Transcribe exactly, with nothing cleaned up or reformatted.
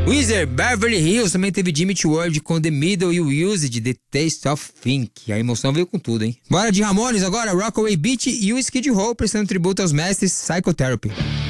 Weezer, Beverly Hills, também teve Jimmy Eat World com The Middle e o Used, The Taste of Think. A emoção veio com tudo, hein? Bora de Ramones agora, Rockaway Beach e o Skid Row prestando tributo aos mestres Psychotherapy.